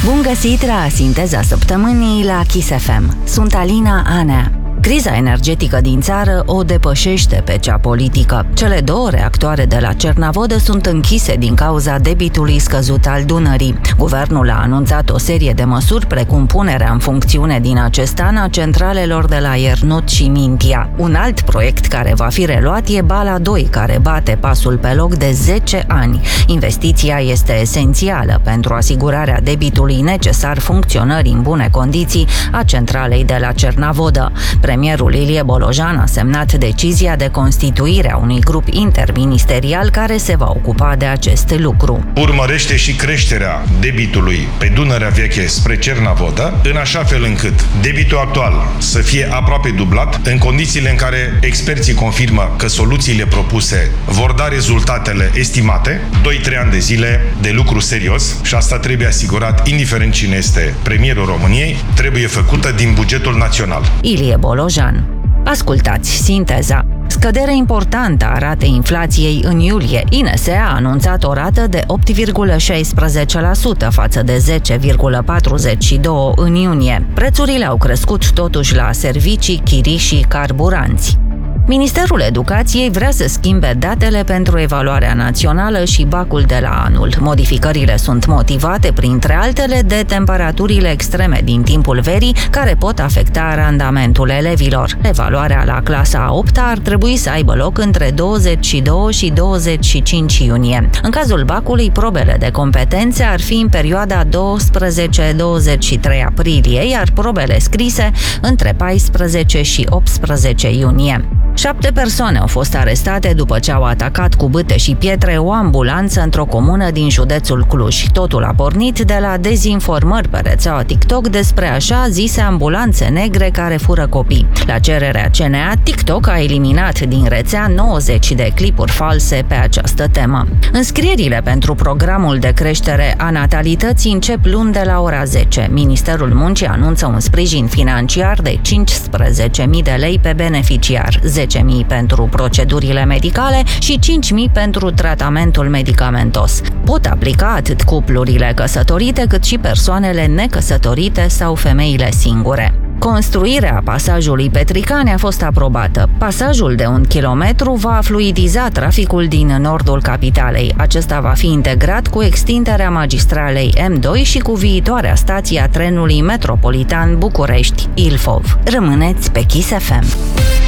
Bun găsit la Sinteza Săptămânii la Kiss FM. Sunt Alina Anea. Criza energetică din țară o depășește pe cea politică. Cele 2 reactoare de la Cernavodă sunt închise din cauza debitului scăzut al Dunării. Guvernul a anunțat o serie de măsuri, precum punerea în funcțiune din acest an a centralelor de la Iernut și Mintia. Un alt proiect care va fi reluat e Bala 2, care bate pasul pe loc de 10 ani. Investiția este esențială pentru asigurarea debitului necesar funcționării în bune condiții a centralei de la Cernavodă. Premierul Ilie Bolojan a semnat decizia de constituire a unui grup interministerial care se va ocupa de acest lucru. Urmărește și creșterea debitului pe Dunărea Veche spre Cernavodă, în așa fel încât debitul actual să fie aproape dublat, în condițiile în care experții confirmă că soluțiile propuse vor da rezultatele estimate, 2-3 ani de zile de lucru serios, și asta trebuie asigurat, indiferent cine este premierul României, trebuie făcută din bugetul național. Ilie Bolojan. Ascultați Sinteza. Scădere importantă a ratei inflației în iulie. INS a anunțat o rată de 8,16% față de 10,42% în iunie. Prețurile au crescut totuși la servicii, chirii și carburanți. Ministerul Educației vrea să schimbe datele pentru evaluarea națională și bacul de la anul. Modificările sunt motivate, printre altele, de temperaturile extreme din timpul verii, care pot afecta randamentul elevilor. Evaluarea la clasa a 8-a ar trebui să aibă loc între 22 și 25 iunie. În cazul bacului, probele de competențe ar fi în perioada 12-23 aprilie, iar probele scrise între 14 și 18 iunie. 7 persoane au fost arestate după ce au atacat cu bâte și pietre o ambulanță într-o comună din județul Cluj. Totul a pornit de la dezinformări pe rețeaua TikTok despre așa zise ambulanțe negre care fură copii. La cererea CNA, TikTok a eliminat din rețea 90 de clipuri false pe această temă. Înscrierile pentru programul de creștere a natalității încep luni de la ora 10. Ministerul Muncii anunță un sprijin financiar de 15.000 de lei pe beneficiar, 10.000 pentru procedurile medicale și 5.000 pentru tratamentul medicamentos. Pot aplica atât cuplurile căsătorite cât și persoanele necăsătorite sau femeile singure. Construirea pasajului Petricani a fost aprobată. Pasajul de 1 kilometru va fluidiza traficul din nordul capitalei. Acesta va fi integrat cu extinderea magistralei M2 și cu viitoarea stație a trenului metropolitan București-Ilfov. Rămâneți pe Kiss FM.